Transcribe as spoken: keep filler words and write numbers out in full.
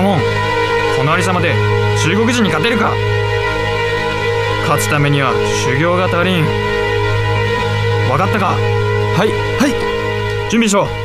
もん、このありさまで中国人に勝てるか。勝つためには修行が足りん。分かったか。 はいはい。 準備しろ。